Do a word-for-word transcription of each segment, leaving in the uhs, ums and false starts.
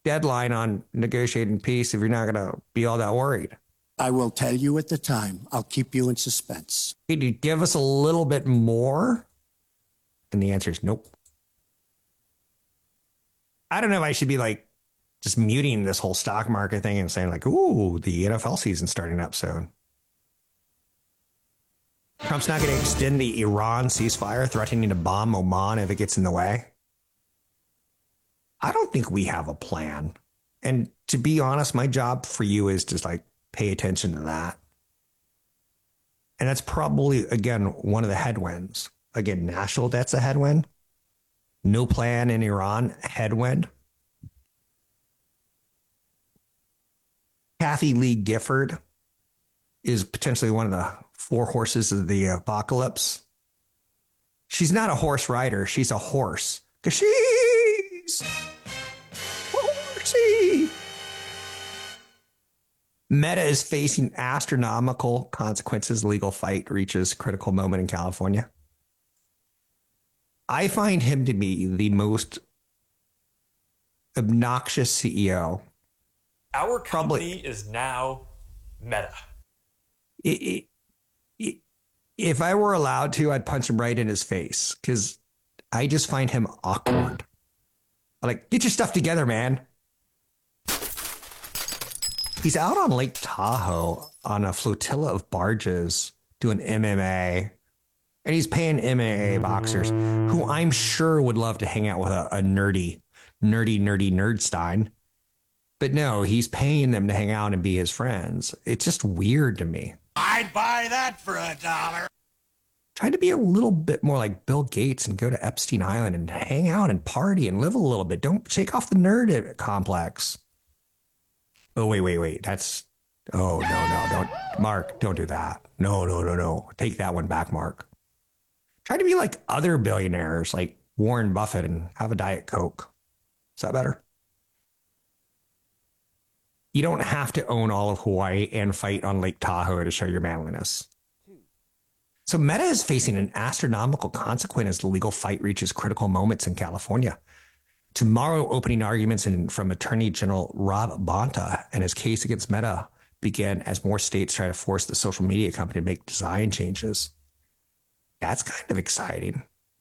deadline on negotiating peace if you're not going to be all that worried? I will tell you at the time. I'll keep you in suspense. Could you give us a little bit more? And the answer is nope. I don't know if I should be like just muting this whole stock market thing and saying like, ooh, the N F L season's starting up soon. Trump's not going to extend the Iran ceasefire, threatening to bomb Oman if it gets in the way. I don't think we have a plan. And to be honest, my job for you is to like pay attention to that. And that's probably, again, one of the headwinds. Again, national debt's a headwind. No plan in Iran, headwind. Kathy Lee Gifford is potentially one of the four horses of the apocalypse. She's not a horse rider. She's a horse. Because she's horsey. Meta is facing astronomical consequences. Legal fight reaches critical moment in California. I find him to be the most obnoxious C E O. Our company Probably, is now Meta. It, it, it, if I were allowed to, I'd punch him right in his face because I just find him awkward. I'm like, get your stuff together, man. He's out on Lake Tahoe on a flotilla of barges doing M M A. And he's paying M M A boxers who I'm sure would love to hang out with a, a nerdy, nerdy, nerdy Nerdstein. But no, he's paying them to hang out and be his friends. It's just weird to me. I'd buy that for a dollar. Try to be a little bit more like Bill Gates and go to Epstein Island and hang out and party and live a little bit. Don't shake off the nerd complex. Oh, wait, wait, wait. That's, oh, no, no, don't, Mark, don't do that. No, no, no, no. Take that one back, Mark. Try to be like other billionaires like Warren Buffett and have a Diet Coke. Is that better? You don't have to own all of Hawaii and fight on Lake Tahoe to show your manliness. So Meta is facing an astronomical consequence as the legal fight reaches critical moments in California. Tomorrow, opening arguments in, from Attorney General Rob Bonta and his case against Meta begin as more states try to force the social media company to make design changes. That's kind of exciting.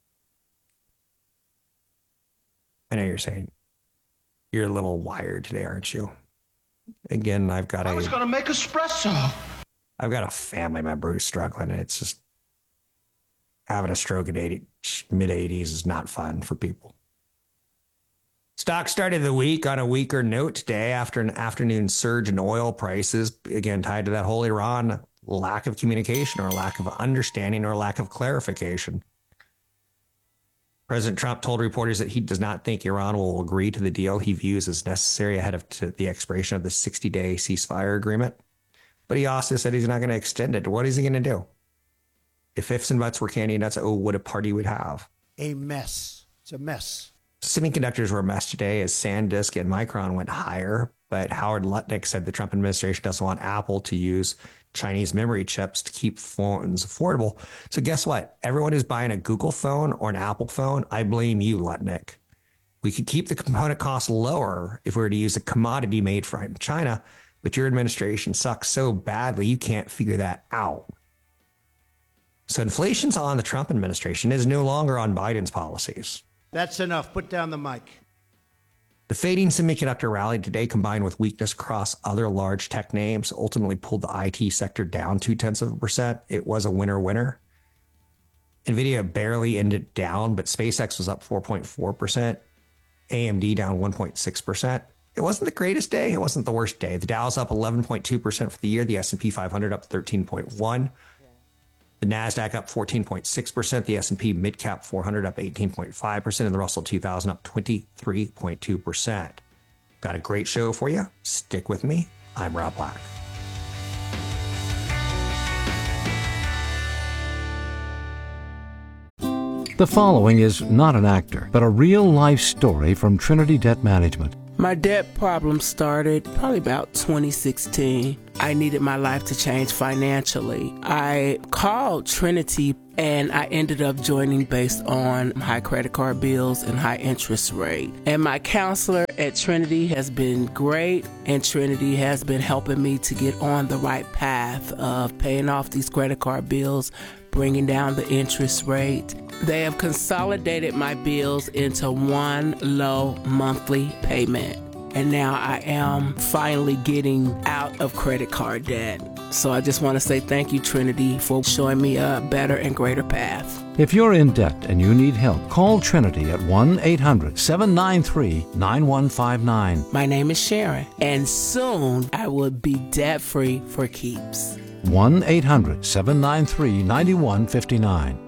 I know you're saying you're a little wired today, aren't you? Again, I've got a... I was going to make espresso. I've got a family member who's struggling, and it's just having a stroke at eighty, mid eighties is not fun for people. Stock started the week on a weaker note today after an afternoon surge in oil prices, again, tied to that whole Iran lack of communication or lack of understanding or lack of clarification. President Trump told reporters that he does not think Iran will agree to the deal he views as necessary ahead of the expiration of the sixty-day ceasefire agreement. But he also said he's not going to extend it. What is he going to do? If ifs and buts were candy nuts, oh, what a party we'd have. A mess. It's a mess. Semiconductors were a mess today as SanDisk and Micron went higher, but Howard Lutnick said the Trump administration doesn't want Apple to use Chinese memory chips to keep phones affordable. So guess what? Everyone who's buying a Google phone or an Apple phone, I blame you, Lutnick. We could keep the component costs lower if we were to use a commodity made from China, but your administration sucks so badly you can't figure that out. So inflation's on the Trump administration, is no longer on Biden's policies. That's enough. Put down the mic. The fading semiconductor rally today, combined with weakness across other large tech names, ultimately pulled the I T sector down two-tenths of a percent. It was a winner-winner. NVIDIA barely ended down, but SpaceX was up four point four percent. A M D down one point six percent. It wasn't the greatest day. It wasn't the worst day. The Dow's up eleven point two percent for the year. The S and P five hundred up thirteen point one. The NASDAQ up fourteen point six percent. The S and P Midcap four hundred up eighteen point five percent. And the Russell two thousand up twenty-three point two percent. Got a great show for you. Stick with me. I'm Rob Black. The following is not an actor, but a real-life story from Trinity Debt Management. My debt problem started probably about twenty sixteen. I needed my life to change financially. I called Trinity and I ended up joining based on high credit card bills and high interest rate. And my counselor at Trinity has been great, and Trinity has been helping me to get on the right path of paying off these credit card bills, bringing down the interest rate. They have consolidated my bills into one low monthly payment. And now I am finally getting out of credit card debt. So I just want to say thank you, Trinity, for showing me a better and greater path. If you're in debt and you need help, call Trinity at one eight hundred seven nine three nine one five nine. My name is Sharon, and soon I will be debt-free for keeps. one eight hundred seven nine three nine one five nine.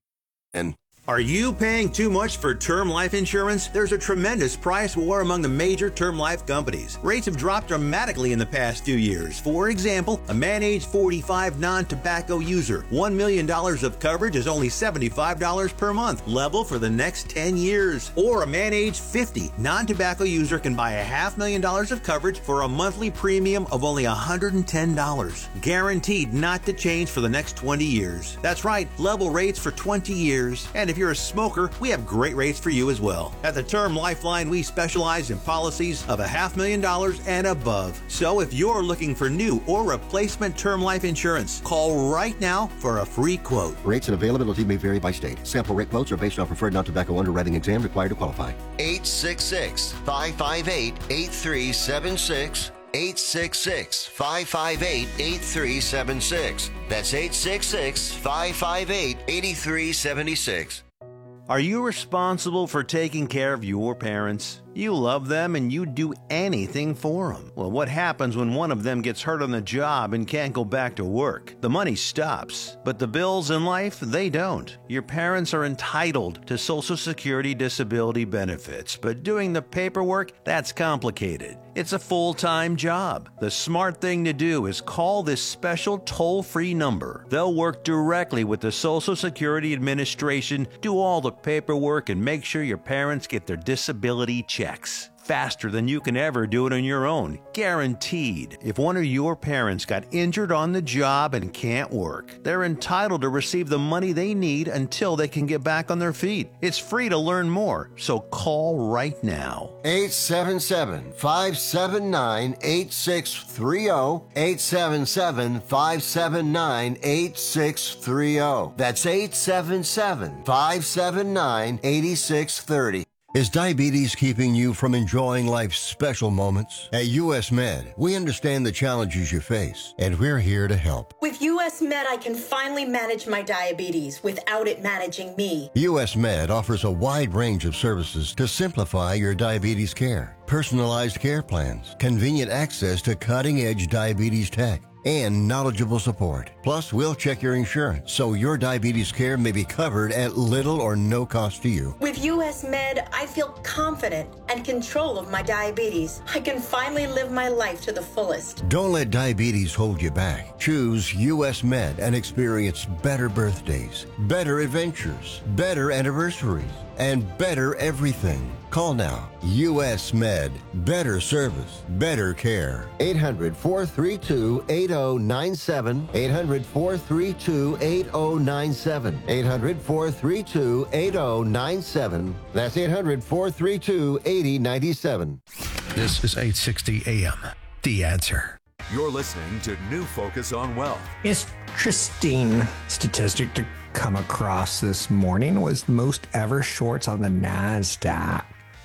And are you paying too much for term life insurance? There's a tremendous price war among the major term life companies. Rates have dropped dramatically in the past few years. For example, a man age forty-five non-tobacco user, one million dollars of coverage is only seventy-five dollars per month, level for the next ten years. Or a man age fifty non-tobacco user can buy a half million dollars of coverage for a monthly premium of only one hundred ten dollars. Guaranteed not to change for the next twenty years. That's right, level rates for twenty years. And if you're a smoker, we have great rates for you as well. At the Term Lifeline, we specialize in policies of a half million dollars and above. So if you're looking for new or replacement term life insurance, call right now for a free quote. Rates and availability may vary by state. Sample rate quotes are based on preferred non-tobacco underwriting exam required to qualify. eight six six, five five eight, eight three seven six. eight six six, five five eight, eight three seven six. That's eight six six, five five eight, eight three seven six. Are you responsible for taking care of your parents? You love them and you'd do anything for them. Well, what happens when one of them gets hurt on the job and can't go back to work? The money stops, but the bills in life, they don't. Your parents are entitled to Social Security disability benefits, but doing the paperwork, that's complicated. It's a full-time job. The smart thing to do is call this special toll-free number. They'll work directly with the Social Security Administration, do all the paperwork, and make sure your parents get their disability checks. Faster than you can ever do it on your own. Guaranteed. If one of your parents got injured on the job and can't work, they're entitled to receive the money they need until they can get back on their feet. It's free to learn more, so call right now. eight seven seven, five seven nine, eight six three zero. eight seven seven, five seven nine, eight six three zero. That's eight seven seven, five seven nine, eight six three zero. Is diabetes keeping you from enjoying life's special moments? At U S Med, we understand the challenges you face, and we're here to help. With U S Med, I can finally manage my diabetes without it managing me. U S Med offers a wide range of services to simplify your diabetes care. Personalized care plans, convenient access to cutting-edge diabetes tech, and knowledgeable support. Plus, we'll check your insurance so your diabetes care may be covered at little or no cost to you. With U S Med, I feel confident and control of my diabetes. I can finally live my life to the fullest. Don't let diabetes hold you back. Choose U S Med and experience better birthdays, better adventures, better anniversaries, and better everything. Call now. U S Med. Better service. Better care. eight hundred, four three two, eight zero nine seven. eight hundred, four three two, eight zero nine seven. eight hundred, four three two, eight zero nine seven. That's eight hundred, four three two, eight zero nine seven. This is eight sixty A M. The Answer. You're listening to New Focus on Wealth. Interesting statistic to come across this morning was the most ever shorts on the NASDAQ.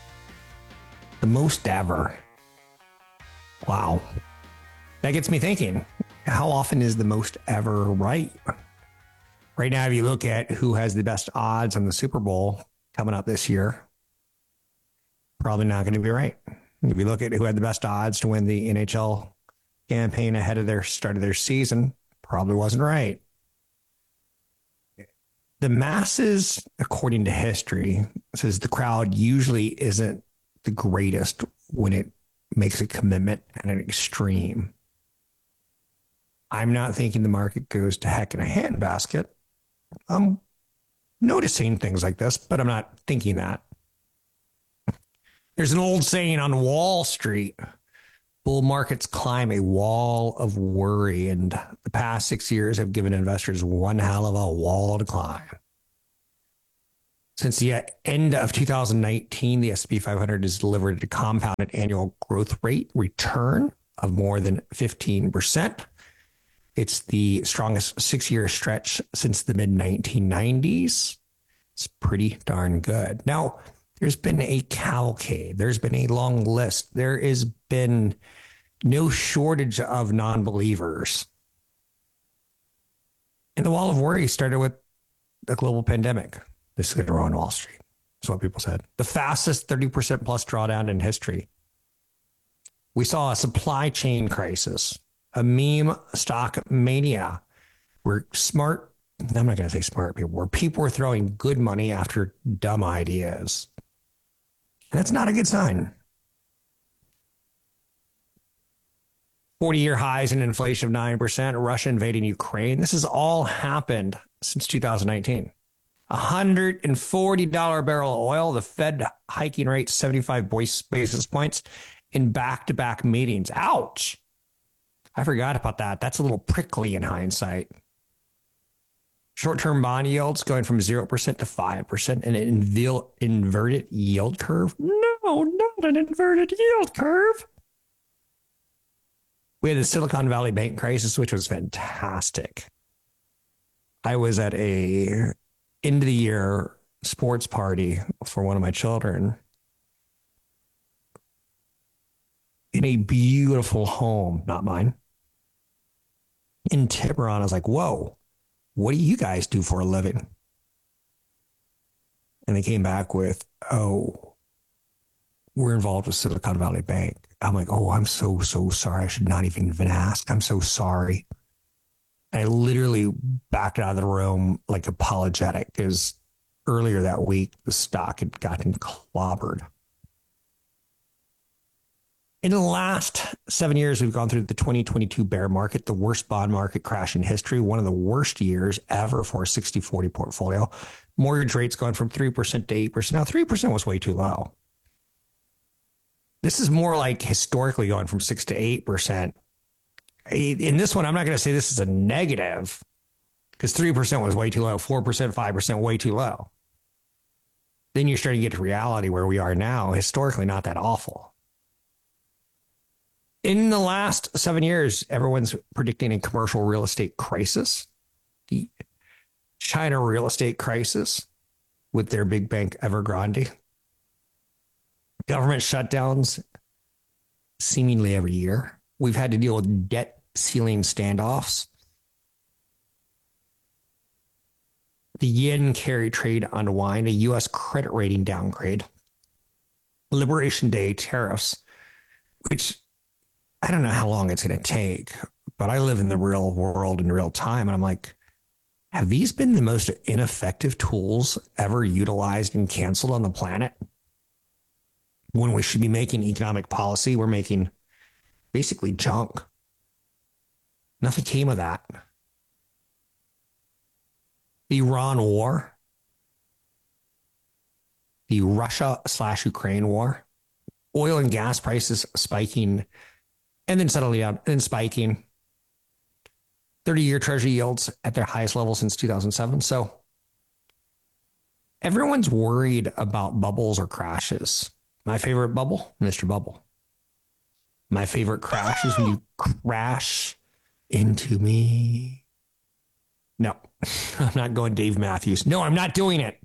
The most ever. Wow. That gets me thinking, how often is the most ever right? Right now, if you look at who has the best odds on the Super Bowl coming up this year, probably not going to be right. If you look at who had the best odds to win the N H L campaign ahead of their start of their season, probably wasn't right. The masses, according to history, says the crowd usually isn't the greatest when it makes a commitment at an extreme. I'm not thinking the market goes to heck in a handbasket. I'm noticing things like this, but I'm not thinking that. There's an old saying on Wall Street, Bull markets climb a wall of worry, and the past six years have given investors one hell of a wall to climb. Since the end of two thousand nineteen, the S and P five hundred has delivered a compounded annual growth rate return of more than fifteen percent. It's the strongest six-year stretch since the mid nineteen nineties. It's pretty darn good. Now, there's been a cavalcade. There's been a long list. There has been no shortage of non-believers. And the wall of worry started with the global pandemic. This is going to ruin Wall Street. That's what people said. The fastest thirty percent plus drawdown in history. We saw a supply chain crisis, a meme stock mania, where smart, I'm not going to say smart people, where people were throwing good money after dumb ideas. And that's not a good sign. forty-year highs in inflation of nine percent, Russia invading Ukraine. This has all happened since two thousand nineteen. one hundred forty dollars a barrel of oil, the Fed hiking rate seventy-five basis points in back-to-back meetings. Ouch. I forgot about that. That's a little prickly in hindsight. Short-term bond yields going from zero percent to five percent. An inv- inverted yield curve? No, not an inverted yield curve. We had the Silicon Valley Bank crisis, which was fantastic. I was at a end of the year sports party for one of my children in a beautiful home, not mine, in Tiburon. I was like, whoa, what do you guys do for a living? And they came back with, oh, we're involved with Silicon Valley Bank. I'm like, oh, I'm so, so sorry. I should not even even ask. I'm so sorry. And I literally backed out of the room like apologetic because earlier that week, the stock had gotten clobbered. In the last seven years, we've gone through the twenty twenty-two bear market, the worst bond market crash in history, one of the worst years ever for a sixty forty portfolio. Mortgage rates going from three percent to eight percent. Now, three percent was way too low. This is more like historically going from six to eight percent. In this one, I'm not going to say this is a negative because three percent was way too low, four percent, five percent, way too low. Then you're starting to get to reality where we are now, historically not that awful. In the last seven years, everyone's predicting a commercial real estate crisis, the China real estate crisis with their big bank Evergrande, government shutdowns seemingly every year. We've had to deal with debt ceiling standoffs. The yen carry trade unwind, a U S credit rating downgrade, Liberation Day tariffs, which I don't know how long it's going to take, but I live in the real world in real time. And I'm like, have these been the most ineffective tools ever utilized and canceled on the planet? When we should be making economic policy, we're making basically junk. Nothing came of that. The Iran war, the Russia slash Ukraine war, oil and gas prices spiking and then settling down and spiking. thirty-year treasury yields at their highest level since two thousand seven. So everyone's worried about bubbles or crashes. My favorite bubble, Mister Bubble. My favorite crash is when you crash into me. No, I'm not going Dave Matthews. No, I'm not doing it.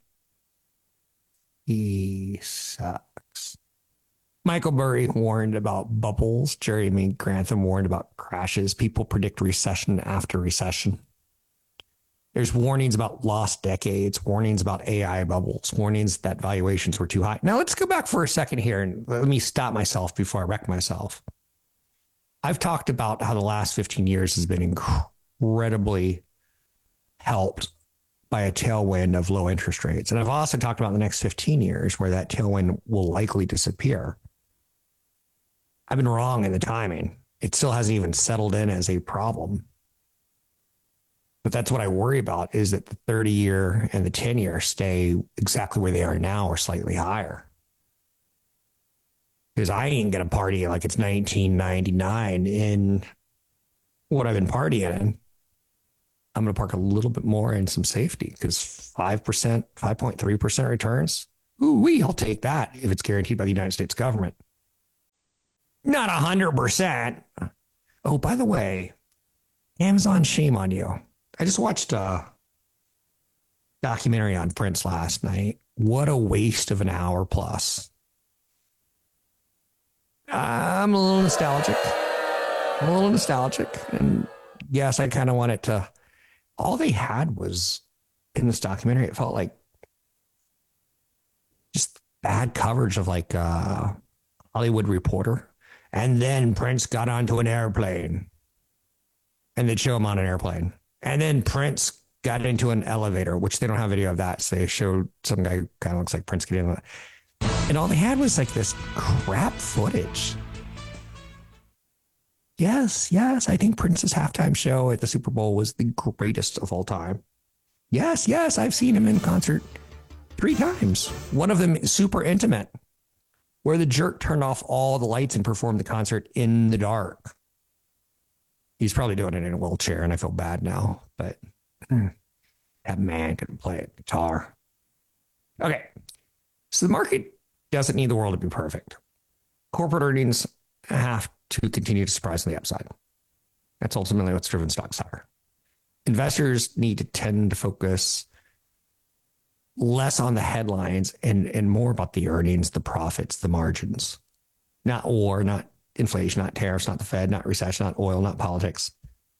He sucks. Michael Burry warned about bubbles. Jeremy Grantham warned about crashes. People predict recession after recession. There's warnings about lost decades, warnings about A I bubbles, warnings that valuations were too high. Now, let's go back for a second here and let me stop myself before I wreck myself. I've talked about how the last fifteen years has been incredibly helped by a tailwind of low interest rates. And I've also talked about the next fifteen years where that tailwind will likely disappear. I've been wrong in the timing. It still hasn't even settled in as a problem. But that's what I worry about, is that the thirty-year and the ten-year stay exactly where they are now or slightly higher. because I ain't going to party like it's nineteen ninety-nine in what I've been partying in. I'm going to park a little bit more in some safety because five percent, five point three percent returns. Ooh, we I'll take that if it's guaranteed by the United States government. Not one hundred percent. Oh, by the way, Amazon, shame on you. I just watched a documentary on Prince last night. What a waste of an hour plus. I'm a little nostalgic. I'm a little nostalgic. And yes, I kind of want it to... All they had was, in this documentary, it felt like just bad coverage of like uh, Hollywood Reporter. And then Prince got onto an airplane. And they'd show him on an airplane. And then Prince got into an elevator, which they don't have video of that. So they showed some guy who kind of looks like Prince getting in. And all they had was like this crap footage. Yes, yes, I think Prince's halftime show at the Super Bowl was the greatest of all time. Yes, yes, I've seen him in concert three times. One of them super intimate, where the jerk turned off all the lights and performed the concert in the dark. He's probably doing it in a wheelchair, and I feel bad now, but that man could play a guitar. Okay, so the market doesn't need the world to be perfect. Corporate earnings have to continue to surprise on the upside. That's ultimately what's driven stocks higher. Investors need to tend to focus less on the headlines and, and more about the earnings, the profits, the margins. Not war, not inflation, not tariffs, not the Fed, not recession, not oil, not politics.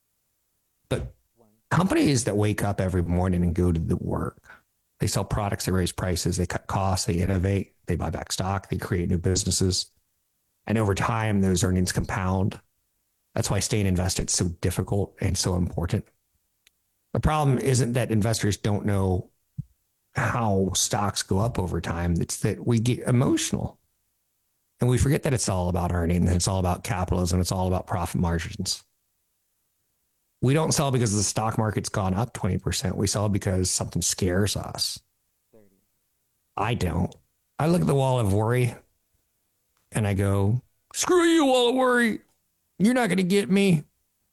But companies that wake up every morning and go to the work, they sell products, they raise prices, they cut costs, they innovate, they buy back stock, they create new businesses. And over time, those earnings compound. That's why staying invested is so difficult and so important. The problem isn't that investors don't know how stocks go up over time. It's that we get emotional. And we forget that it's all about earning, and it's all about capitalism, it's all about profit margins. We don't sell because the stock market's gone up twenty percent. We sell because something scares us. I don't. I look at the wall of worry and I go, screw you, wall of worry. You're not going to get me.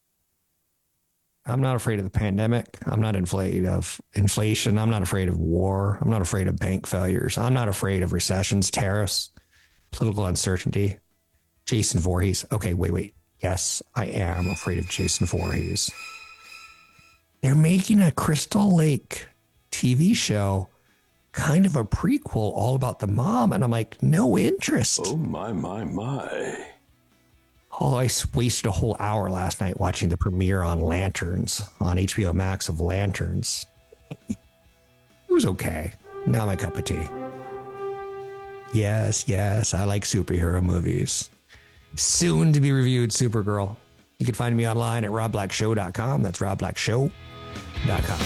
I'm not afraid of the pandemic. I'm not afraid of inflation. I'm not afraid of war. I'm not afraid of bank failures. I'm not afraid of recessions, tariffs, political uncertainty. Jason Voorhees. Okay, wait, wait. Yes, I am afraid of Jason Voorhees. They're making a Crystal Lake T V show, kind of a prequel all about the mom. And I'm like, no interest. Oh, my, my, my. Oh, I wasted a whole hour last night watching the premiere on Lanterns, on H B O Max of Lanterns. It was okay. Not my cup of tea. Yes, yes, I like superhero movies. Soon to be reviewed Supergirl. You can find me online at rob black show dot com. That's rob black show dot com.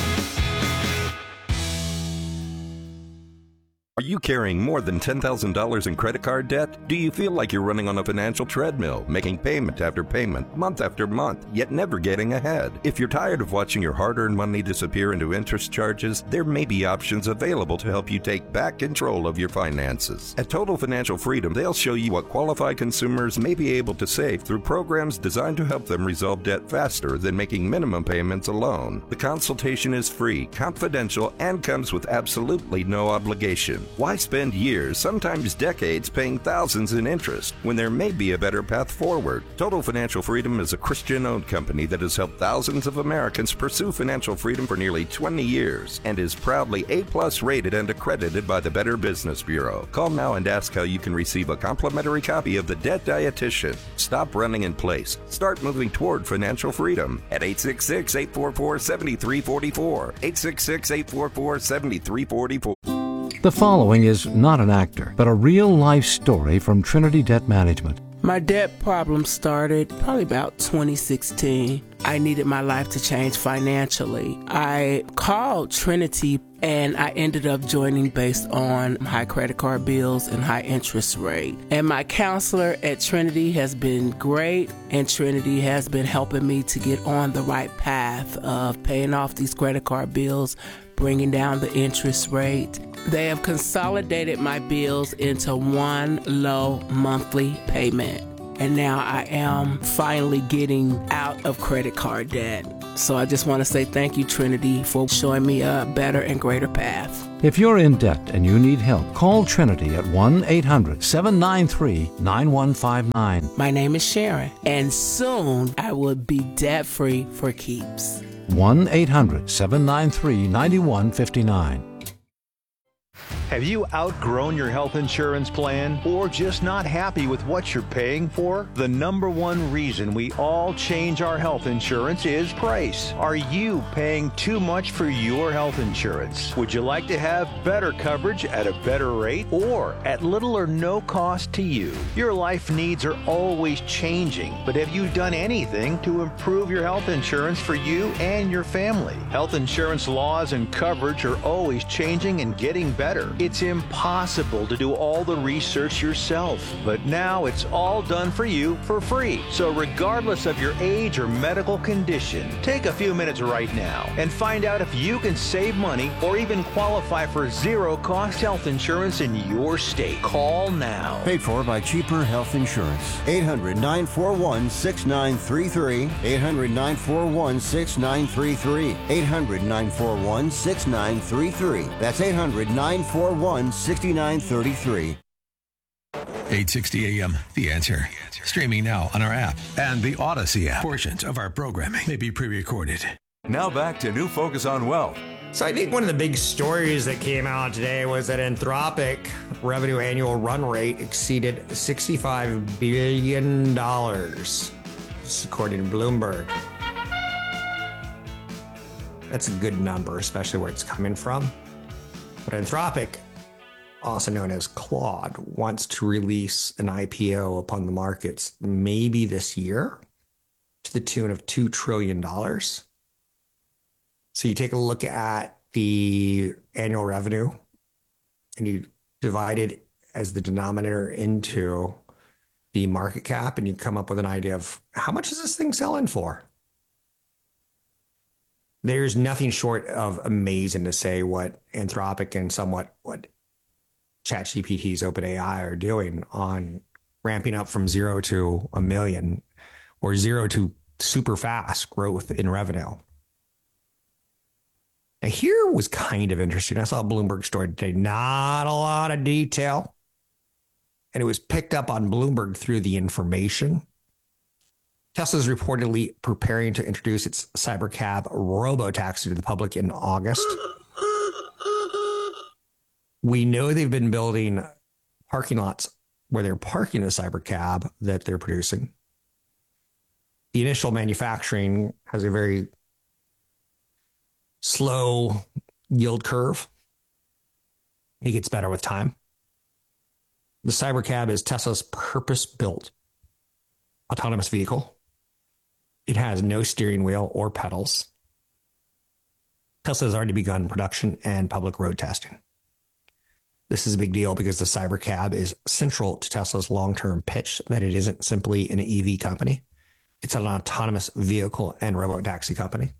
Are you carrying more than ten thousand dollars in credit card debt? Do you feel like you're running on a financial treadmill, making payment after payment, month after month, yet never getting ahead? If you're tired of watching your hard-earned money disappear into interest charges, there may be options available to help you take back control of your finances. At Total Financial Freedom, they'll show you what qualified consumers may be able to save through programs designed to help them resolve debt faster than making minimum payments alone. The consultation is free, confidential, and comes with absolutely no obligation. Why spend years, sometimes decades, paying thousands in interest when there may be a better path forward? Total Financial Freedom is a Christian-owned company that has helped thousands of Americans pursue financial freedom for nearly twenty years and is proudly A-plus rated and accredited by the Better Business Bureau. Call now and ask how you can receive a complimentary copy of The Debt Dietitian. Stop running in place. Start moving toward financial freedom at eight six six, eight four four, seven three four four, eight six six, eight four four, seven three four four. The following is not an actor, but a real-life story from Trinity Debt Management. My debt problem started probably about twenty sixteen. I needed my life to change financially. I called Trinity and I ended up joining based on high credit card bills and high interest rate. And my counselor at Trinity has been great, and Trinity has been helping me to get on the right path of paying off these credit card bills, bringing down the interest rate, They have consolidated my bills into one low monthly payment. And now I am finally getting out of credit card debt. So I just want to say thank you, Trinity, for showing me a better and greater path. If you're in debt and you need help, call Trinity at one eight hundred seven nine three nine one five nine. My name is Sharon, and soon I will be debt-free for keeps. one eight hundred seven nine three nine one five nine. Have you outgrown your health insurance plan or just not happy with what you're paying for? The number one reason we all change our health insurance is price. Are you paying too much for your health insurance? Would you like to have better coverage at a better rate or at little or no cost to you? Your life needs are always changing, but have you done anything to improve your health insurance for you and your family? Health insurance laws and coverage are always changing and getting better. It's impossible to do all the research yourself, but now it's all done for you for free. So regardless of your age or medical condition, take a few minutes right now and find out if you can save money or even qualify for zero-cost health insurance in your state. Call now. Paid for by Cheaper Health Insurance. eight hundred nine four one six nine three three. eight hundred nine four one six nine three three. eight hundred nine four one six nine three three. That's eight hundred nine four one six nine three three. eight sixty A M, The Answer. Streaming now on our app and the Odyssey app. Portions of our programming may be pre-recorded. Now back to New Focus on Wealth. So I think one of the big stories that came out today was that Anthropic revenue annual run rate exceeded sixty-five billion dollars, according to Bloomberg. That's a good number, especially where it's coming from. But Anthropic, also known as Claude, wants to release an I P O upon the markets maybe this year to the tune of two trillion dollars. So you take a look at the annual revenue and you divide it as the denominator into the market cap, and you come up with an idea of how much is this thing selling for? There's nothing short of amazing to say what Anthropic and somewhat what ChatGPT's OpenAI are doing on ramping up from zero to a million or zero to super fast growth in revenue. Now, here was kind of interesting. I saw a Bloomberg story today, not a lot of detail. And it was picked up on Bloomberg through The Information. Tesla is reportedly preparing to introduce its Cybercab robo-taxi to the public in August. We know they've been building parking lots where they're parking the Cybercab that they're producing. The initial manufacturing has a very slow yield curve. It gets better with time. The Cybercab is Tesla's purpose-built autonomous vehicle. It has no steering wheel or pedals. Tesla has already begun production and public road testing. This is a big deal because the Cybercab is central to Tesla's long-term pitch that it isn't simply an E V company. It's an autonomous vehicle and robotaxi company.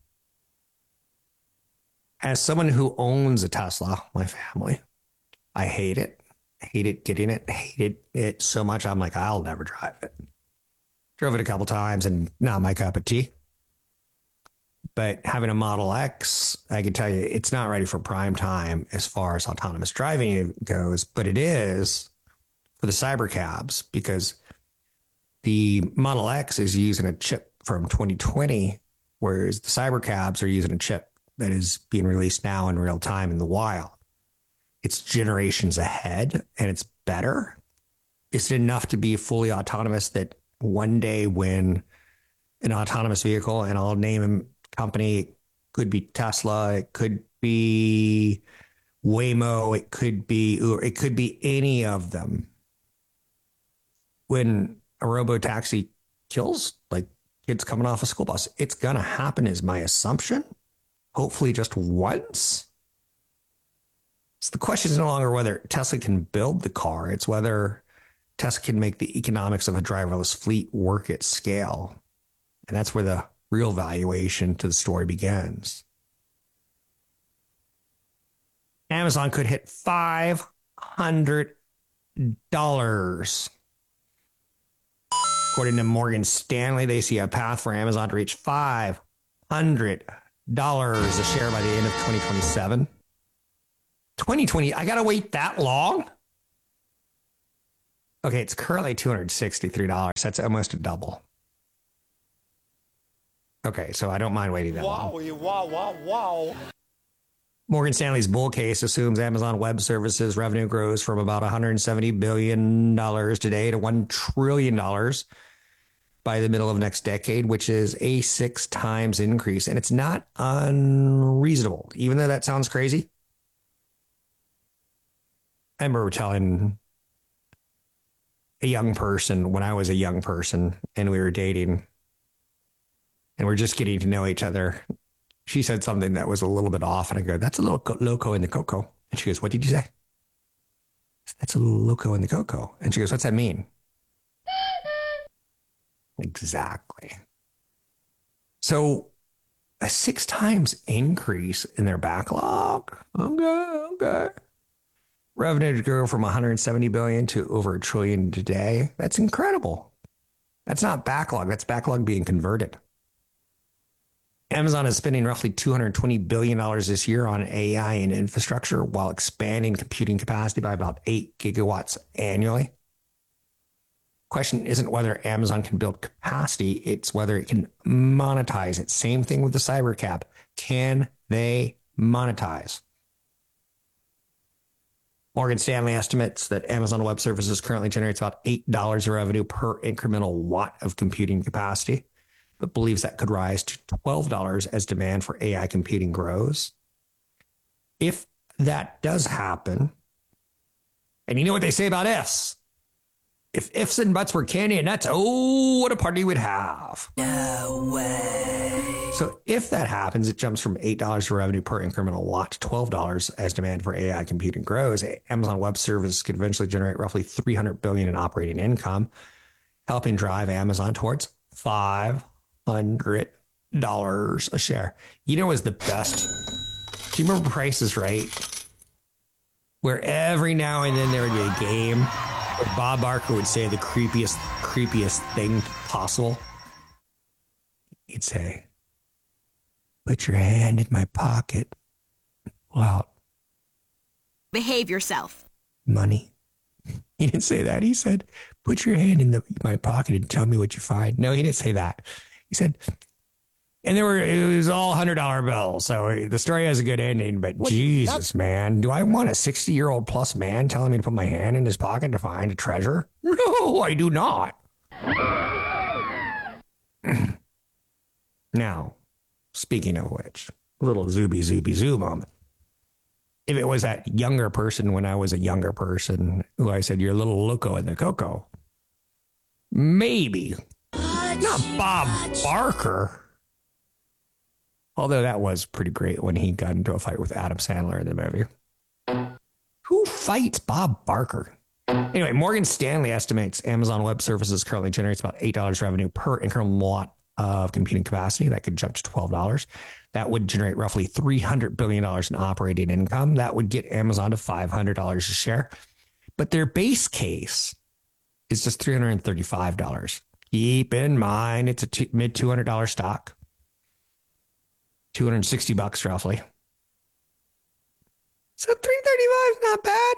As someone who owns a Tesla, my family, I hate it. I hate it getting it. I hated it so much. I'm like, I'll never drive it. Drove it a couple times and not my cup of tea. But having a Model X, I can tell you, it's not ready for prime time as far as autonomous driving goes, but it is for the Cybercabs because the Model X is using a chip from twenty twenty, whereas the Cybercabs are using a chip that is being released now in real time in the wild. It's generations ahead and it's better. Is it enough to be fully autonomous that one day when an autonomous vehicle, and I'll name a company, it could be Tesla, it could be Waymo, it could be Uber, it could be any of them. When a robo-taxi kills, like kids coming off a school bus, it's going to happen is my assumption. Hopefully just once. So the question is no longer whether Tesla can build the car. It's whether Tesla can make the economics of a driverless fleet work at scale. And that's where the real valuation to the story begins. Amazon could hit five hundred dollars. According to Morgan Stanley, they see a path for Amazon to reach five hundred dollars a share by the end of twenty twenty-seven. twenty twenty, I got to wait that long? Okay, it's currently two hundred sixty-three dollars. That's almost a double. Okay, so I don't mind waiting that wow, long. Wow, wow, wow. Morgan Stanley's bull case assumes Amazon Web Services revenue grows from about one hundred seventy billion dollars today to one trillion dollars by the middle of next decade, which is a six times increase. And it's not unreasonable, even though that sounds crazy. I remember telling a young person when I was a young person and we were dating and we're just getting to know each other. She said something that was a little bit off, and I go, that's a little loco in the cocoa. And she goes, what did you say? That's a little loco in the cocoa. And she goes, what's that mean? Exactly. So a six times increase in their backlog. Okay, okay. Revenue to grow from one hundred seventy billion dollars to over a trillion today. That's incredible. That's not backlog. That's backlog being converted. Amazon is spending roughly two hundred twenty billion dollars this year on A I and infrastructure while expanding computing capacity by about eight gigawatts annually. Question isn't whether Amazon can build capacity, it's whether it can monetize it. Same thing with the cyber cap. Can they monetize? Morgan Stanley estimates that Amazon Web Services currently generates about eight dollars of revenue per incremental watt of computing capacity, but believes that could rise to twelve dollars as demand for A I computing grows. If that does happen, and you know what they say about ifs. If ifs and buts were candy and nuts, oh, what a party we'd have. No way. So if that happens, it jumps from eight dollars of revenue per incremental watt to twelve dollars as demand for A I computing grows. Amazon Web Services could eventually generate roughly three hundred billion dollars in operating income, helping drive Amazon towards five hundred dollars a share. You know, what was the best? Do you remember Price is Right? Where every now and then there would be a game where Bob Barker would say the creepiest, creepiest thing possible. He'd say, put your hand in my pocket. Wow. Behave yourself. Money. He didn't say that. He said, put your hand in the, my pocket and tell me what you find. No, he didn't say that. He said, and there were, it was all one hundred dollar bills. So the story has a good ending, but what, Jesus, man, do I want a sixty year old plus man telling me to put my hand in his pocket to find a treasure? No, I do not. Now, speaking of which, a little zooby zooby zoo moment. If it was that younger person when I was a younger person who I said, you're a little loco in the cocoa, maybe. Not Bob Barker. Although that was pretty great when he got into a fight with Adam Sandler in the movie. Who fights Bob Barker? Anyway, Morgan Stanley estimates Amazon Web Services currently generates about eight dollars revenue per incremental watt of computing capacity. That could jump to twelve dollars. That would generate roughly three hundred billion dollars in operating income. That would get Amazon to five hundred dollars a share. But their base case is just three hundred thirty-five dollars. Keep in mind, it's a t- mid two hundred dollars stock. two hundred sixty bucks roughly. So three thirty-five is not bad.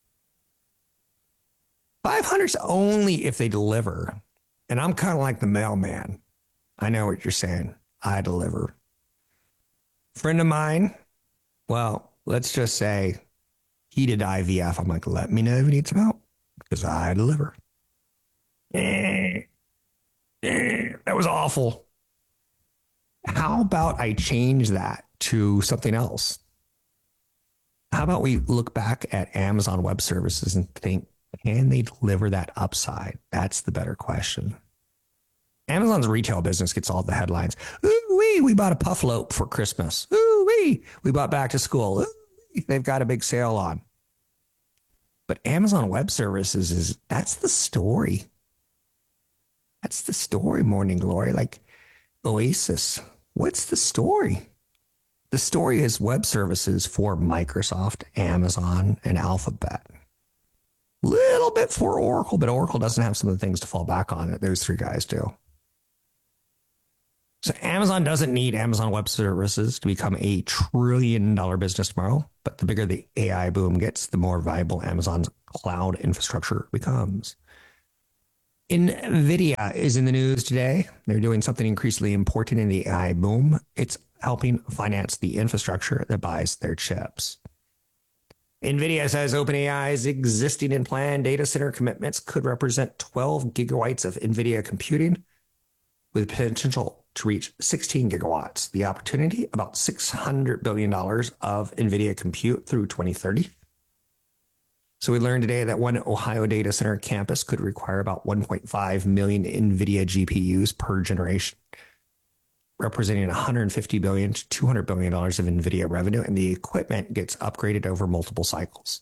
five hundred is only if they deliver. And I'm kind of like the mailman. I know what you're saying. I deliver. Friend of mine, well, let's just say he did I V F. I'm like, let me know if you need some help because I deliver. Eh, eh, that was awful. How about I change that to something else? How about we look back at Amazon Web Services and think, can they deliver that upside? That's the better question. Amazon's retail business gets all the headlines. Ooh-wee, we bought a puff loaf for Christmas. Ooh-wee, we bought back to school. Ooh-wee, they've got a big sale on. But Amazon Web Services is, that's the story. That's the story, Morning Glory. Like Oasis. What's the story? The story is web services for Microsoft, Amazon, and Alphabet. Little bit for Oracle, but Oracle doesn't have some of the things to fall back on that those three guys do. So Amazon doesn't need Amazon Web Services to become a trillion dollar business tomorrow, but the bigger the A I boom gets, the more valuable Amazon's cloud infrastructure becomes. NVIDIA is in the news today. They're doing something increasingly important in the A I boom. It's helping finance the infrastructure that buys their chips. NVIDIA says OpenAI's existing and planned data center commitments could represent twelve gigawatts of NVIDIA computing with potential to reach sixteen gigawatts. The opportunity, about six hundred billion dollars of NVIDIA compute through twenty thirty. So we learned today that one Ohio data center campus could require about one point five million NVIDIA G P Us per generation, representing one hundred fifty billion dollars to two hundred billion dollars of NVIDIA revenue, and the equipment gets upgraded over multiple cycles.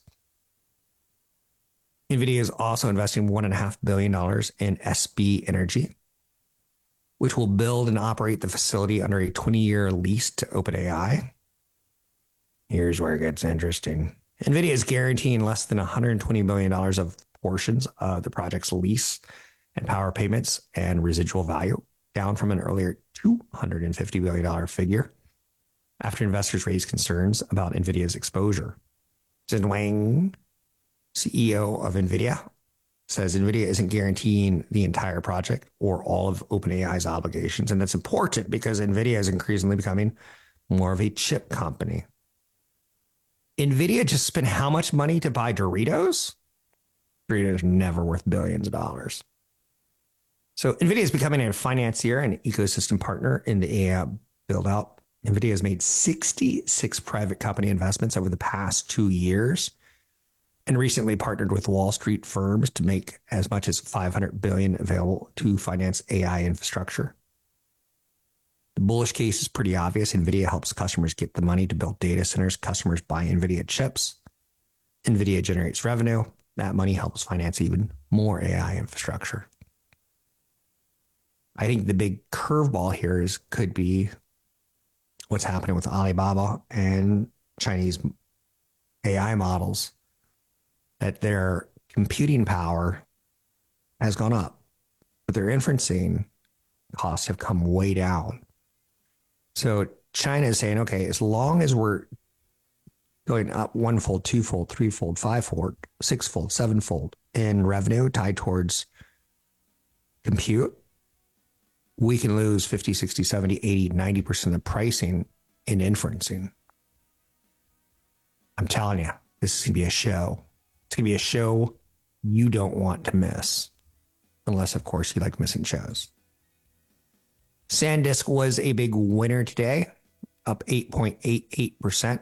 NVIDIA is also investing one point five billion dollars in S B Energy, which will build and operate the facility under a twenty-year lease to OpenAI. Here's where it gets interesting. NVIDIA is guaranteeing less than one hundred twenty billion dollars of portions of the project's lease and power payments and residual value, down from an earlier two hundred fifty billion dollars figure after investors raised concerns about NVIDIA's exposure. Jen Wang, C E O of NVIDIA, says NVIDIA isn't guaranteeing the entire project or all of OpenAI's obligations. And that's important because NVIDIA is increasingly becoming more of a chip company. NVIDIA just spent how much money to buy Doritos? Doritos are never worth billions of dollars. So NVIDIA is becoming a financier and ecosystem partner in the A I build-out. NVIDIA has made sixty-six private company investments over the past two years and recently partnered with Wall Street firms to make as much as five hundred billion dollars available to finance A I infrastructure. The bullish case is pretty obvious. NVIDIA helps customers get the money to build data centers. Customers buy NVIDIA chips. NVIDIA generates revenue. That money helps finance even more A I infrastructure. I think the big curveball here is could be what's happening with Alibaba and Chinese A I models, that their computing power has gone up, but their inferencing costs have come way down. So China is saying, okay, as long as we're going up one-fold, two-fold, three-fold, five-fold, six-fold, seven-fold in revenue tied towards compute, we can lose fifty, sixty, seventy, eighty, ninety percent of the pricing in inferencing. I'm telling you, this is going to be a show. It's going to be a show you don't want to miss. Unless, of course, you like missing shows. SanDisk was a big winner today, up eight point eight eight percent.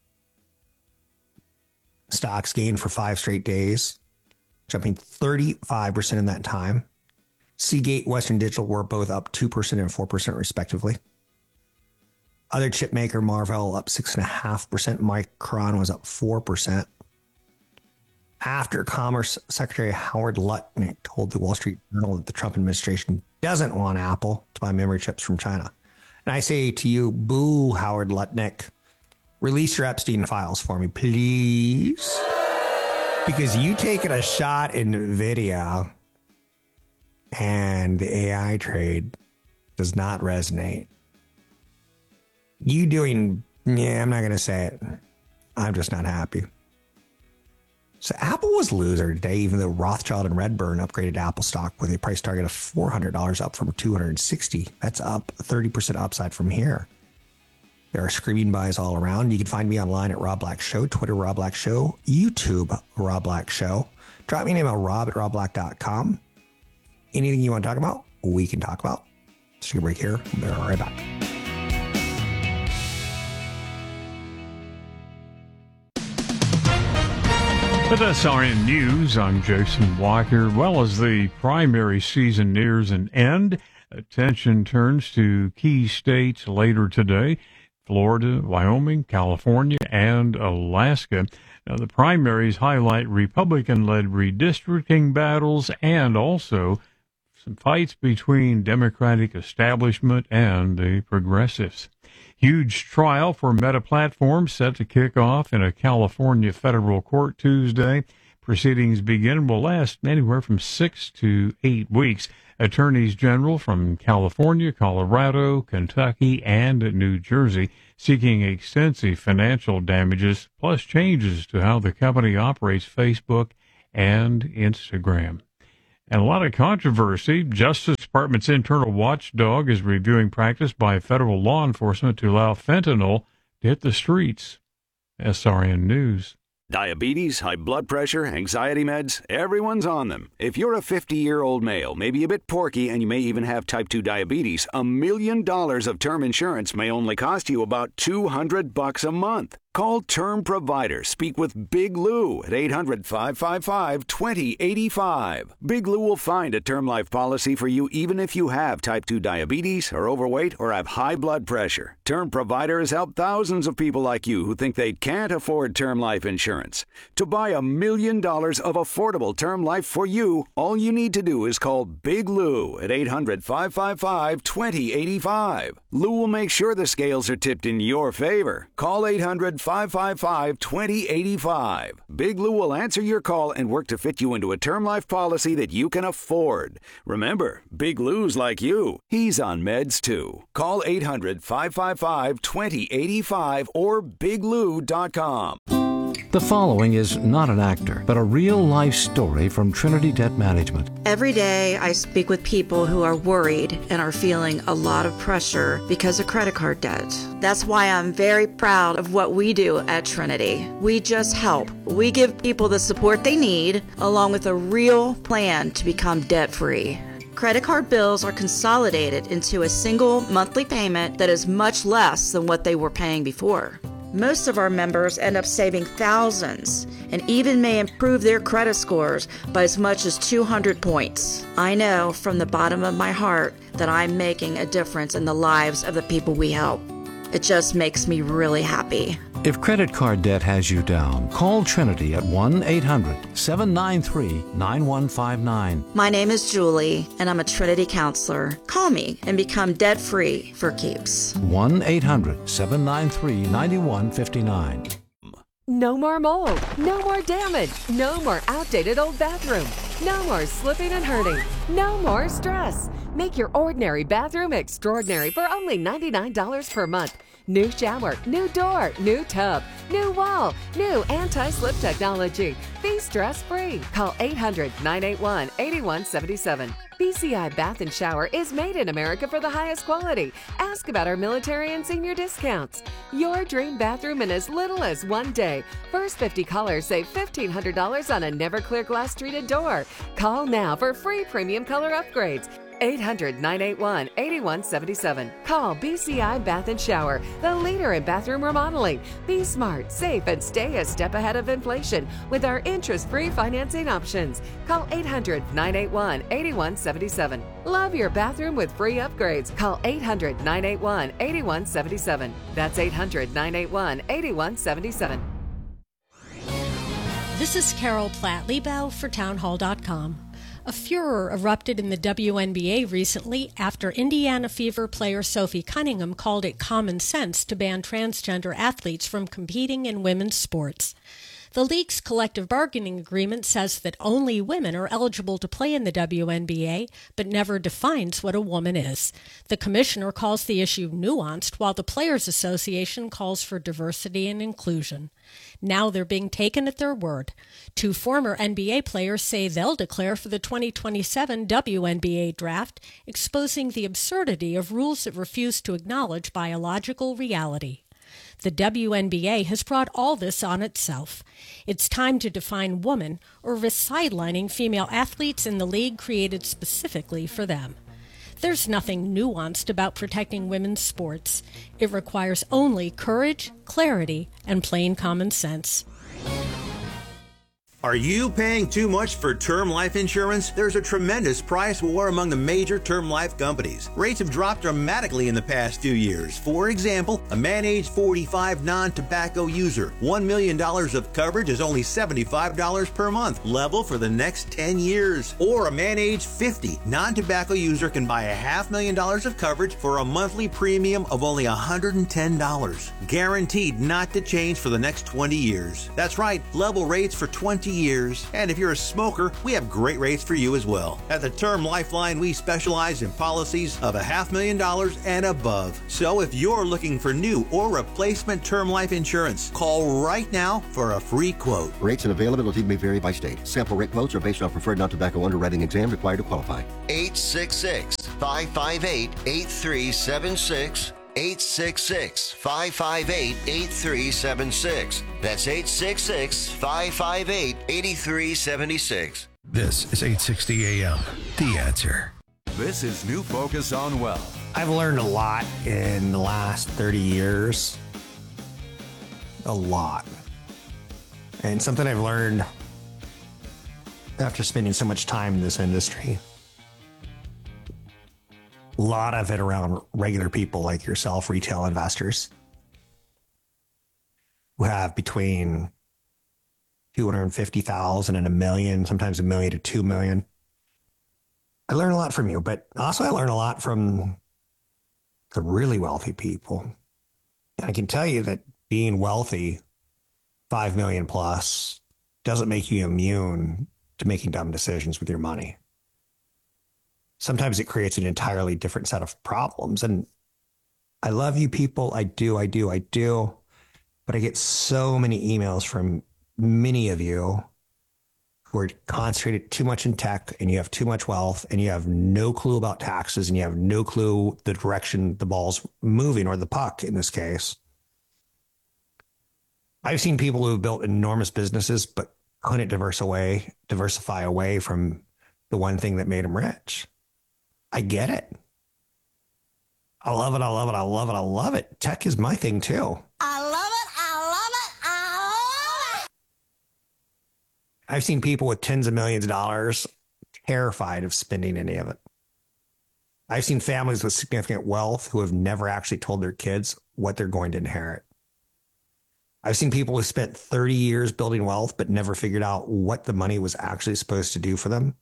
Stocks gained for five straight days, jumping thirty-five percent in that time. Seagate, Western Digital were both up two percent and four percent respectively. Other chip maker Marvell up six point five percent. Micron was up four percent. After Commerce Secretary Howard Lutnick told the Wall Street Journal that the Trump administration doesn't want Apple to buy memory chips from China. And I say to you, boo, Howard Lutnick, release your Epstein files for me, please. Because you taking a shot in NVIDIA and the A I trade does not resonate. You doing, yeah, I'm not going to say it. I'm just not happy. So Apple was loser today, even though Rothschild and Redburn upgraded Apple stock with a price target of four hundred dollars, up from two hundred sixty dollars. That's up thirty percent upside from here. There are screaming buys all around. You can find me online at Rob Black Show, Twitter Rob Black Show, YouTube Rob Black Show. Drop me an email, rob at rob black dot com. Anything you want to talk about, we can talk about. Let's take a break here. We'll be right back. With S R N News, I'm Jason Blacker. Well, as the primary season nears an end, attention turns to key states later today: Florida, Wyoming, California, and Alaska. Now, the primaries highlight Republican-led redistricting battles and also some fights between Democratic establishment and the progressives. Huge trial for Meta Platforms set to kick off in a California federal court Tuesday. Proceedings begin will last anywhere from six to eight weeks. Attorneys general from California, Colorado, Kentucky, and New Jersey seeking extensive financial damages, plus changes to how the company operates Facebook and Instagram. And a lot of controversy. Justice Department's internal watchdog is reviewing practice by federal law enforcement to allow fentanyl to hit the streets. S R N News. Diabetes, high blood pressure, anxiety meds, everyone's on them. If you're a fifty-year-old male, maybe a bit porky, and you may even have type two diabetes, a million dollars of term insurance may only cost you about two hundred bucks a month. Call Term Provider. Speak with Big Lou at eight hundred, five five five, two zero eight five. Big Lou will find a term life policy for you even if you have type two diabetes, are overweight, or have high blood pressure. Term Provider has helped thousands of people like you who think they can't afford term life insurance. To buy a million dollars of affordable term life for you, all you need to do is call Big Lou at eight hundred, five five five, two zero eight five. Lou will make sure the scales are tipped in your favor. Call eight hundred, five five five, two zero eight five. Big Lou will answer your call and work to fit you into a term life policy that you can afford. Remember, Big Lou's like you. He's on meds too. Call eight hundred, five five five, two zero eight five or big lou dot com. The following is not an actor, but a real-life story from Trinity Debt Management. Every day I speak with people who are worried and are feeling a lot of pressure because of credit card debt. That's why I'm very proud of what we do at Trinity. We just help. We give people the support they need, along with a real plan to become debt-free. Credit card bills are consolidated into a single monthly payment that is much less than what they were paying before. Most of our members end up saving thousands and even may improve their credit scores by as much as two hundred points. I know from the bottom of my heart that I'm making a difference in the lives of the people we help. It just makes me really happy. If credit card debt has you down, call Trinity at one eight hundred, seven nine three, nine one five nine. My name is Julie, and I'm a Trinity counselor. Call me and become debt-free for keeps. one eight hundred, seven nine three, nine one five nine. No more mold, no more damage, no more outdated old bathroom, no more slipping and hurting, no more stress. Make your ordinary bathroom extraordinary for only ninety-nine dollars per month. New shower, new door, new tub, new wall, new anti-slip technology. Be stress-free. Call eight hundred, nine eight one, eight one seven seven. B C I Bath and Shower is made in America for the highest quality. Ask about our military and senior discounts. Your dream bathroom in as little as one day. First fifty callers save fifteen hundred dollars on a never clear glass treated door. Call now for free premium color upgrades. eight hundred, nine eight one, eight one seven seven. Call B C I Bath and Shower, the leader in bathroom remodeling. Be smart, safe, and stay a step ahead of inflation with our interest-free financing options. Call eight hundred, nine eight one, eight one seven seven. Love your bathroom with free upgrades. Call eight hundred, nine eight one, eight one seven seven. That's eight hundred, nine eight one, eight one seven seven. This is Carol Platt-Liebau for townhall dot com. A furor erupted in the W N B A recently after Indiana Fever player Sophie Cunningham called it common sense to ban transgender athletes from competing in women's sports. The league's collective bargaining agreement says that only women are eligible to play in the W N B A, but never defines what a woman is. The commissioner calls the issue nuanced, while the Players Association calls for diversity and inclusion. Now they're being taken at their word. Two former N B A players say they'll declare for the twenty twenty-seven W N B A draft, exposing the absurdity of rules that refuse to acknowledge biological reality. The W N B A has brought all this on itself. It's time to define woman, or risk sidelining female athletes in the league created specifically for them. There's nothing nuanced about protecting women's sports. It requires only courage, clarity, and plain common sense. Are you paying too much for term life insurance? There's a tremendous price war among the major term life companies. Rates have dropped dramatically in the past few years. For example, a man age forty-five non-tobacco user, one million dollars of coverage is only seventy-five dollars per month, level for the next ten years. Or a man age fifty non-tobacco user can buy a half million dollars of coverage for a monthly premium of only one hundred ten dollars. Guaranteed not to change for the next twenty years. That's right, level rates for twenty years. And if you're a smoker, we have great rates for you as well. At the Term Lifeline, we specialize in policies of a half million dollars and above. So if you're looking for new or replacement term life insurance, call right now for a free quote. Rates and availability may vary by state. Sample rate quotes are based on preferred non-tobacco underwriting exam required to qualify. eight six six, five five eight, eight three seven six. eight six six, five five eight, eight three seven six. That's eight six six, five five eight, eight three seven six. This is eight sixty A M, The Answer. This is New Focus on Wealth. I've learned a lot in the last thirty years. A lot. And something I've learned after spending so much time in this industry. A lot of it around regular people like yourself, retail investors, who have between two hundred fifty thousand and a million, sometimes a million to two million. I learn a lot from you, but also I learn a lot from the really wealthy people. And I can tell you that being wealthy, five million plus, doesn't make you immune to making dumb decisions with your money. Sometimes it creates an entirely different set of problems. And I love you people. I do, I do, I do. But I get so many emails from many of you who are concentrated too much in tech, and you have too much wealth, and you have no clue about taxes, and you have no clue the direction the ball's moving, or the puck in this case. I've seen people who have built enormous businesses but couldn't diverse away, diversify away from the one thing that made them rich. I get it. I love it. I love it. I love it. I love it. Tech is my thing too. I love it. I love it. I love it. I've seen people with tens of millions of dollars terrified of spending any of it. I've seen families with significant wealth who have never actually told their kids what they're going to inherit. I've seen people who spent thirty years building wealth but never figured out what the money was actually supposed to do for them.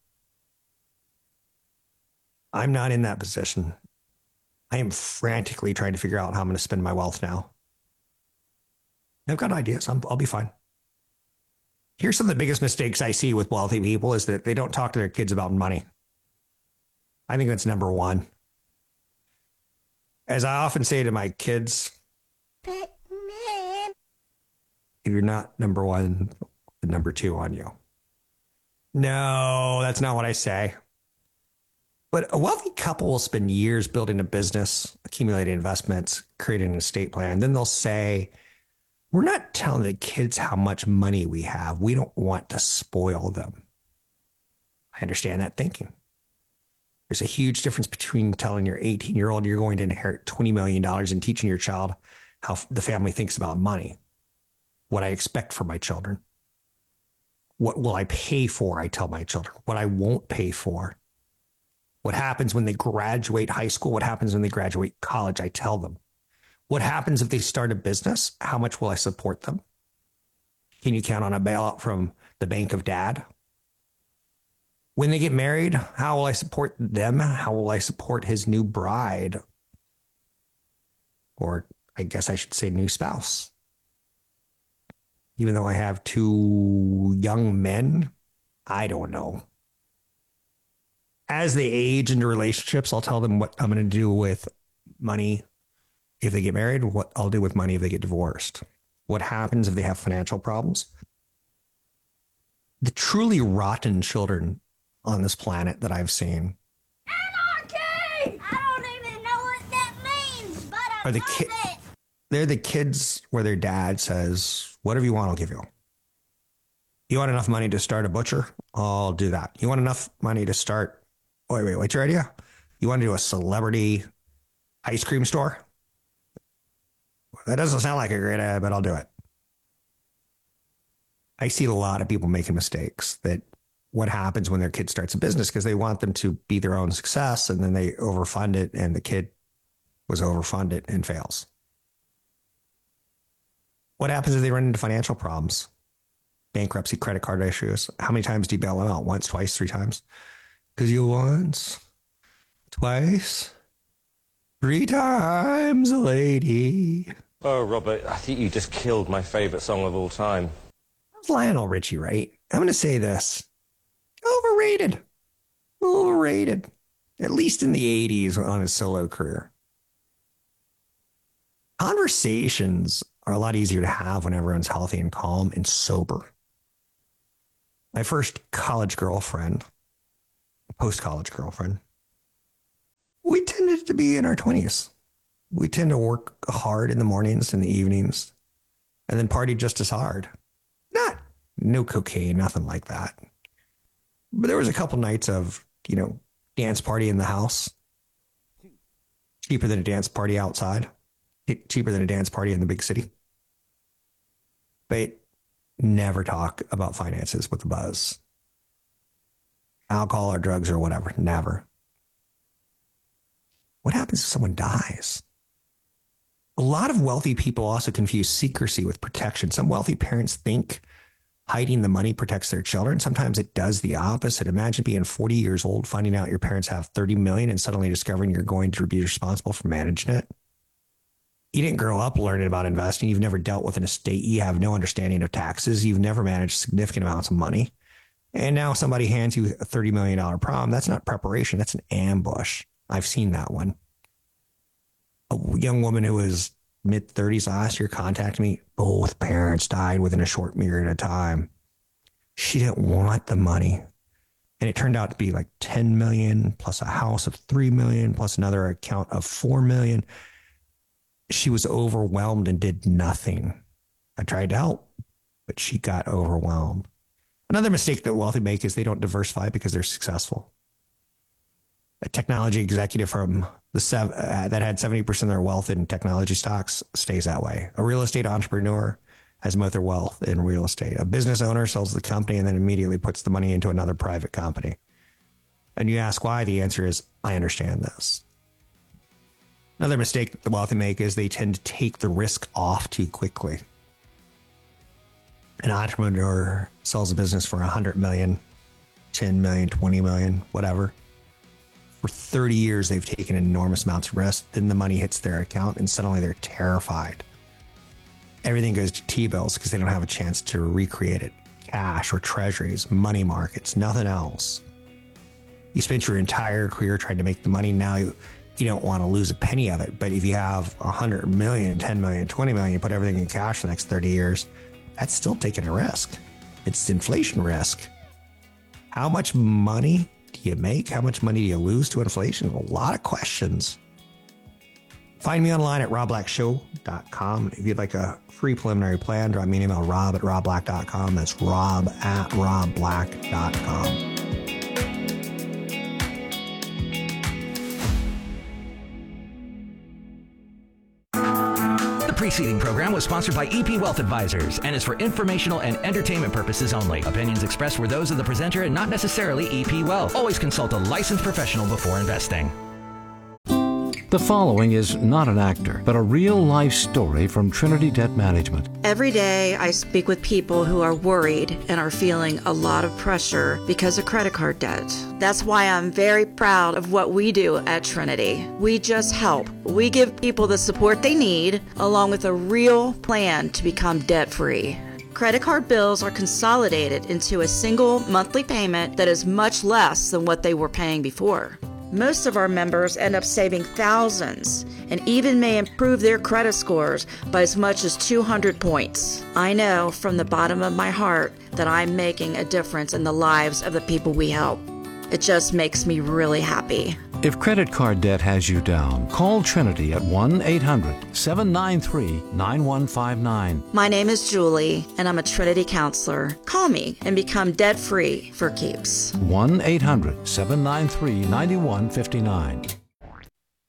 I'm not in that position. I am frantically trying to figure out how I'm going to spend my wealth now. I've got ideas. I'm, I'll be fine. Here's some of the biggest mistakes I see with wealthy people is that they don't talk to their kids about money. I think that's number one. As I often say to my kids, if you're not number one, the number two on you. No, that's not what I say. But a wealthy couple will spend years building a business, accumulating investments, creating an estate plan. Then they'll say, we're not telling the kids how much money we have. We don't want to spoil them. I understand that thinking. There's a huge difference between telling your eighteen-year-old you're going to inherit twenty million dollars and teaching your child how the family thinks about money, what I expect from my children. What will I pay for, I tell my children. What I won't pay for. What happens when they graduate high school? What happens when they graduate college? I tell them. What happens if they start a business? How much will I support them? Can you count on a bailout from the bank of dad? When they get married, how will I support them? How will I support his new bride? Or I guess I should say new spouse. Even though I have two young men, I don't know. As they age into relationships, I'll tell them what I'm going to do with money if they get married, what I'll do with money if they get divorced, what happens if they have financial problems. The truly rotten children on this planet that I've seen Anarchy! I don't even know what that means, but I are the love ki- it. They're the kids where their dad says, whatever you want, I'll give you. You want enough money to start a butcher? I'll do that. You want enough money to start Wait, wait, what's your idea? You want to do a celebrity ice cream store? That doesn't sound like a great idea, but I'll do it. I see a lot of people making mistakes that what happens when their kid starts a business because they want them to be their own success and then they overfund it and the kid was overfunded and fails. What happens if they run into financial problems? Bankruptcy, credit card issues. How many times do you bail them out? Once, twice, three times? Because you once, twice, three times, lady. Oh, Robert, I think you just killed my favorite song of all time. That's Lionel Richie, right? I'm going to say this. Overrated. Overrated. At least in the eighties on his solo career. Conversations are a lot easier to have when everyone's healthy and calm and sober. My first college girlfriend, post-college girlfriend, we tended to be in our twenties. We tend to work hard in the mornings and the evenings and then party just as hard. Not, no cocaine, nothing like that. But there was a couple nights of, you know, dance party in the house. Cheaper than a dance party outside. Cheaper than a dance party in the big city. But never talk about finances with the buzz. Alcohol or drugs or whatever. Never. What happens if someone dies? A lot of wealthy people also confuse secrecy with protection. Some wealthy parents think hiding the money protects their children. Sometimes it does the opposite. Imagine being forty years old, finding out your parents have thirty million and suddenly discovering you're going to be responsible for managing it. You didn't grow up learning about investing. You've never dealt with an estate. You have no understanding of taxes. You've never managed significant amounts of money. And now somebody hands you a thirty million dollars prom. That's not preparation. That's an ambush. I've seen that one. A young woman who was mid thirties last year contacted me. Both parents died within a short period of time. She didn't want the money. And it turned out to be like ten million dollars plus a house of three million dollars plus another account of four million dollars. She was overwhelmed and did nothing. I tried to help, but she got overwhelmed. Another mistake that wealthy make is they don't diversify because they're successful. A technology executive from the sev- uh, that had seventy percent of their wealth in technology stocks stays that way. A real estate entrepreneur has most of their wealth in real estate. A business owner sells the company and then immediately puts the money into another private company. And you ask why, the answer is, I understand this. Another mistake that the wealthy make is they tend to take the risk off too quickly. An entrepreneur sells a business for one hundred million, ten million, twenty million, whatever. For thirty years, they've taken enormous amounts of risk. Then the money hits their account and suddenly they're terrified. Everything goes to T-bills because they don't have a chance to recreate it. Cash or treasuries, money markets, nothing else. You spent your entire career trying to make the money. Now you, you don't want to lose a penny of it. But if you have one hundred million, ten million, twenty million, you put everything in cash for the next thirty years, that's still taking a risk. It's inflation risk. How much money do you make? How much money do you lose to inflation? A lot of questions. Find me online at rob black show dot com. If you'd like a free preliminary plan, drop me an email, rob at rob black dot com. That's rob at rob black dot com. The preceding program was sponsored by E P Wealth Advisors and is for informational and entertainment purposes only. Opinions expressed were those of the presenter and not necessarily E P Wealth. Always consult a licensed professional before investing. The following is not an actor, but a real-life story from Trinity Debt Management. Every day I speak with people who are worried and are feeling a lot of pressure because of credit card debt. That's why I'm very proud of what we do at Trinity. We just help. We give people the support they need, along with a real plan to become debt-free. Credit card bills are consolidated into a single monthly payment that is much less than what they were paying before. Most of our members end up saving thousands and even may improve their credit scores by as much as two hundred points. I know from the bottom of my heart that I'm making a difference in the lives of the people we help. It just makes me really happy. If credit card debt has you down, call Trinity at one eight hundred, seven nine three, nine one five nine. My name is Julie, and I'm a Trinity counselor. Call me and become debt-free for keeps. one eight hundred, seven nine three, nine one five nine.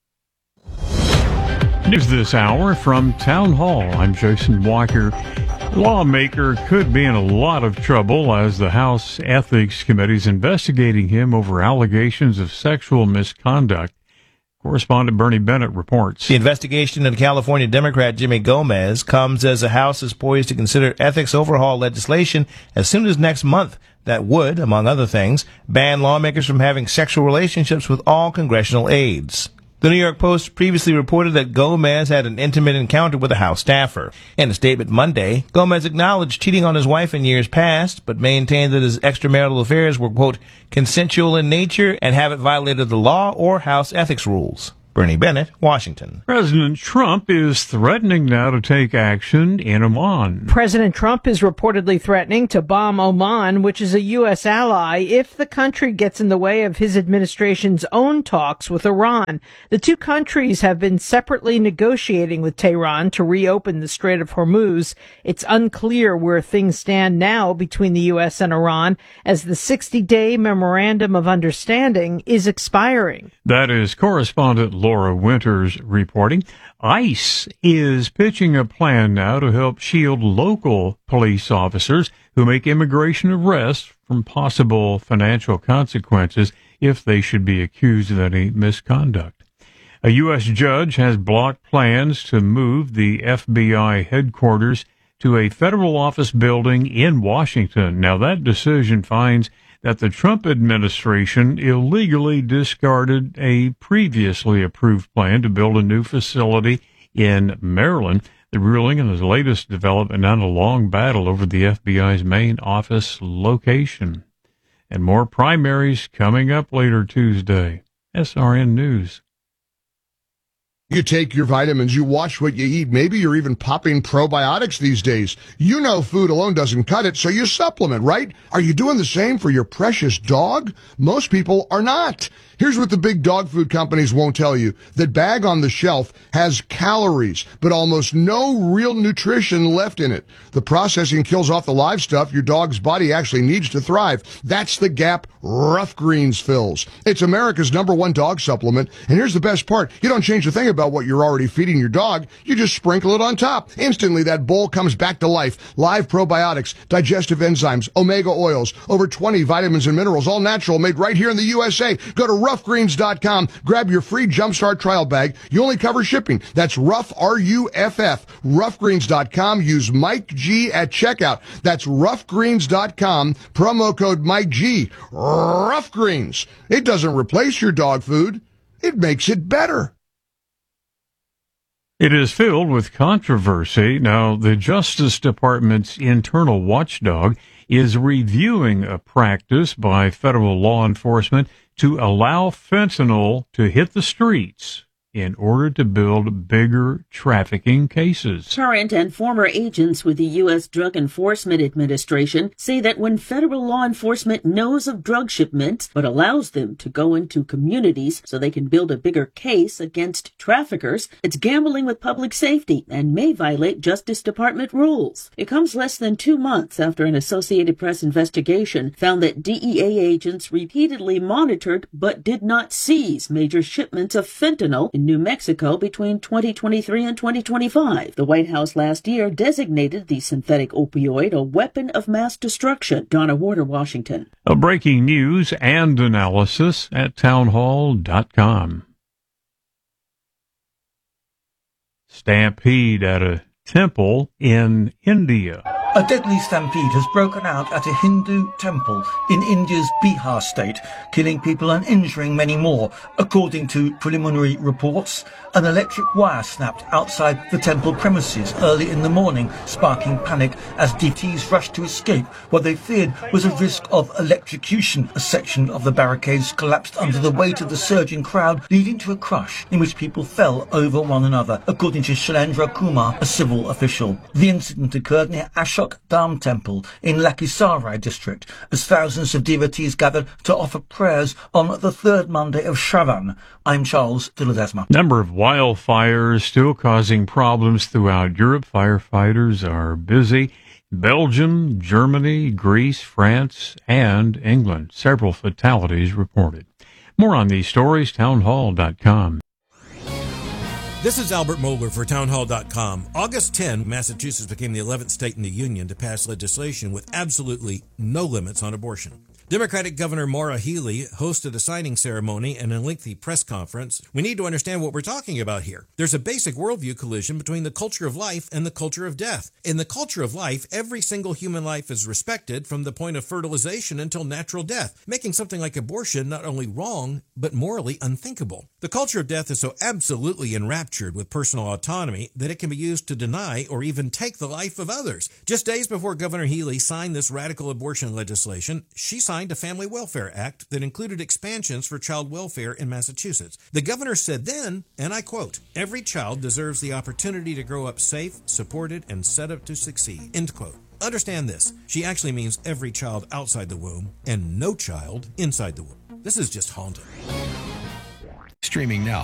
News this hour from Town Hall. I'm Jason Walker. Lawmaker could be in a lot of trouble as the House Ethics Committee is investigating him over allegations of sexual misconduct. Correspondent Bernie Bennett reports. The investigation into California Democrat Jimmy Gomez comes as the House is poised to consider ethics overhaul legislation as soon as next month that would, among other things, ban lawmakers from having sexual relationships with all congressional aides. The New York Post previously reported that Gomez had an intimate encounter with a House staffer. In a statement Monday, Gomez acknowledged cheating on his wife in years past, but maintained that his extramarital affairs were, quote, consensual in nature and haven't violated the law or House ethics rules. Bernie Bennett, Washington. President Trump is threatening now to take action in Oman. President Trump is reportedly threatening to bomb Oman, which is a U S ally, if the country gets in the way of his administration's own talks with Iran. The two countries have been separately negotiating with Tehran to reopen the Strait of Hormuz. It's unclear where things stand now between the U S and Iran, as the sixty-day Memorandum of Understanding is expiring. That is correspondent Laura Winters reporting. ICE is pitching a plan now to help shield local police officers who make immigration arrests from possible financial consequences if they should be accused of any misconduct. A U S judge has blocked plans to move the F B I headquarters to a federal office building in Washington. Now, that decision finds that the Trump administration illegally discarded a previously approved plan to build a new facility in Maryland. The ruling is the latest development in a long battle over the F B I's main office location. And more primaries coming up later Tuesday. S R N News. You take your vitamins, you watch what you eat. Maybe you're even popping probiotics these days. You know food alone doesn't cut it, so you supplement, right? Are you doing the same for your precious dog? Most people are not. Here's what the big dog food companies won't tell you. That bag on the shelf has calories, but almost no real nutrition left in it. The processing kills off the live stuff your dog's body actually needs to thrive. That's the gap Rough Greens fills. It's America's number one dog supplement, and here's the best part. You don't change a thing about what you're already feeding your dog. You just sprinkle it on top. Instantly, that bowl comes back to life. Live probiotics, digestive enzymes, omega oils, over twenty vitamins and minerals, all natural, made right here in the U S A. Go to rough greens dot com. Grab your free Jumpstart trial bag. You only cover shipping. That's Rough, R U F F. rough greens dot com. Use Mike G at checkout. That's rough greens dot com. Promo code Mike G. Rough Greens. It doesn't replace your dog food. It makes it better. It is filled with controversy. Now, the Justice Department's internal watchdog is reviewing a practice by federal law enforcement to allow fentanyl to hit the streets in order to build bigger trafficking cases. Current and former agents with the U S Drug Enforcement Administration say that when federal law enforcement knows of drug shipments but allows them to go into communities so they can build a bigger case against traffickers, it's gambling with public safety and may violate Justice Department rules. It comes less than two months after an Associated Press investigation found that D E A agents repeatedly monitored but did not seize major shipments of fentanyl in New Mexico between twenty twenty-three and twenty twenty-five. The White House last year designated the synthetic opioid a weapon of mass destruction. Donna Warder, Washington. A breaking news and analysis at townhall dot com. Stampede at a temple in India. A deadly stampede has broken out at a Hindu temple in India's Bihar state, killing people and injuring many more. According to preliminary reports, an electric wire snapped outside the temple premises early in the morning, sparking panic as devotees rushed to escape. What they feared was a risk of electrocution. A section of the barricades collapsed under the weight of the surging crowd, leading to a crush in which people fell over one another, according to Shailendra Kumar, a civil official. The incident occurred near Ashok Dham Temple in Lakhisarai district, as thousands of devotees gathered to offer prayers on the third Monday of Shravan. I'm Charles Philadesma. Number of wildfires still causing problems throughout Europe. Firefighters are busy. Belgium, Germany, Greece, France, and England. Several fatalities reported. More on these stories, townhall dot com. This is Albert Mohler for townhall dot com. August tenth, Massachusetts became the eleventh state in the union to pass legislation with absolutely no limits on abortion. Democratic Governor Maura Healey hosted a signing ceremony and a lengthy press conference. We need to understand what we're talking about here. There's a basic worldview collision between the culture of life and the culture of death. In the culture of life, every single human life is respected from the point of fertilization until natural death, making something like abortion not only wrong, but morally unthinkable. The culture of death is so absolutely enraptured with personal autonomy that it can be used to deny or even take the life of others. Just days before Governor Healey signed this radical abortion legislation, she signed a Family Welfare Act that included expansions for child welfare in Massachusetts. The governor said then, and I quote, "Every child deserves the opportunity to grow up safe, supported, and set up to succeed," end quote. Understand this. She actually means every child outside the womb and no child inside the womb. This is just haunting. Streaming now